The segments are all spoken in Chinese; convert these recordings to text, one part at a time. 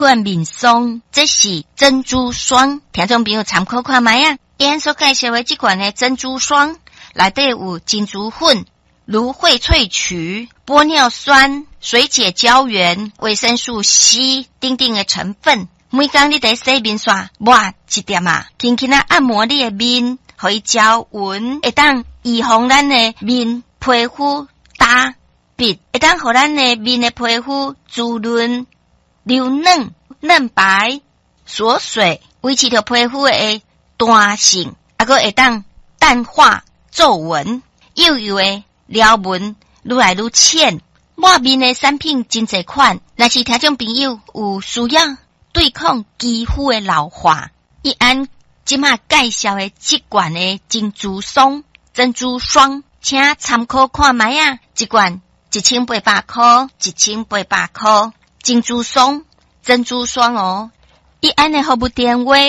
冠面霜，这是珍珠霜，听众朋友参考看卖啊。伊所介绍的这款的珍珠霜，内底有金珠粉、芦荟萃取、玻尿酸、水解胶原、维生素 C 等等的成分。每天你在洗面刷抹一点啊，轻轻啊按摩你的面，互伊焦匀，会当预防咱的面皮肤干瘪，会当互咱的面的皮肤滋润、流嫩、嫩白、锁水，维持着皮肤的弹性，还佫会当淡化皱纹，幼幼的撩纹愈来愈浅。抹面的产品真侪款，若是听众朋友有需要对抗肌肤的老化，伊按即马介绍的这款的珍珠霜，请参考看卖啊。一罐1800块，1800块。珍珠霜哦，伊按的服务电话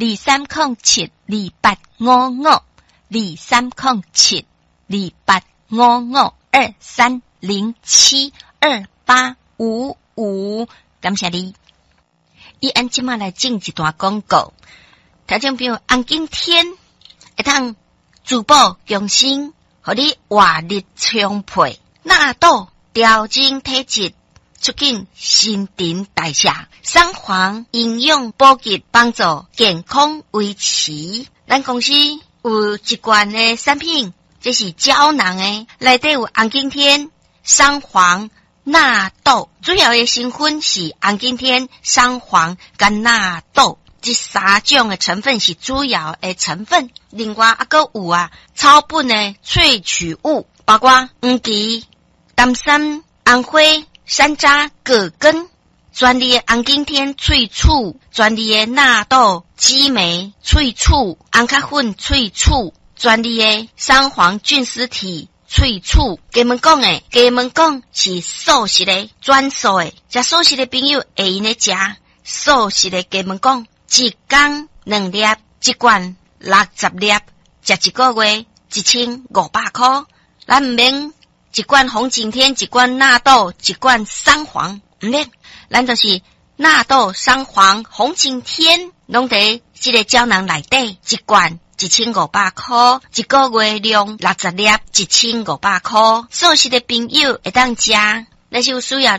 2307285523072855，感谢你。伊按即马来进一段广告，听众朋友，红景天会当珠宝强身，互你活力充沛，纳豆调整体质，促进新陈代谢，三黄营养补给，帮助健康维持。咱公司有一罐的产品，这是胶囊的，内底有红景天、三黄、纳豆，主要的成分是红景天、三黄跟纳豆，这三种的成分是主要的成分。另外还佫有草本的萃取物，包括黄芪、丹参、红花、山楂、葛根，专利的红景天萃取，专利的纳豆、激酶萃取，红咖粉萃取，专利的三黄菌丝体萃取。给们讲是素食的专属的，食素食的朋友会用来食素食的。给们讲一天2粒，一罐60粒，食一个月1500块。咱唔免一罐红景天，一罐纳豆，一罐三黄，唔免，咱就是纳豆、三黄、红景天，拢在这个胶囊内底，一罐1500块，一个月量60粒，1500块。素食的朋友会当食，那是有需要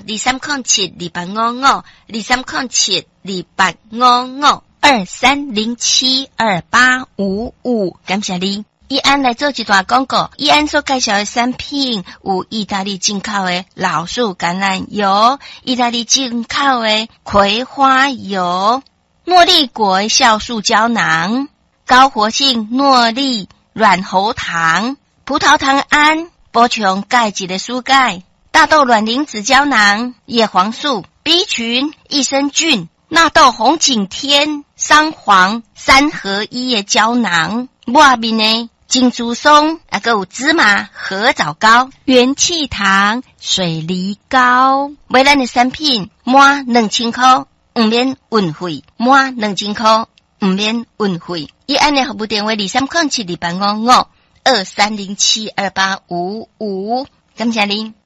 2307285523072855，感谢你。伊安来做一段广告，伊安所介绍的产品有意大利进口的老树橄榄油，意大利进口的葵花油，诺丽果酵素胶囊，高活性诺丽软喉糖，葡萄糖胺补充钙质的蔬钙，大豆卵磷脂胶囊，叶黄素、B 群、益生菌，纳豆红景天、三黄3合1的胶囊，抹面呢金珠松，还有芝麻合枣膏、元气糖、水梨膏，买咱的产品满2000块唔免运费，满2000块唔免运费。伊安的服务电话2307285523072855，感谢您。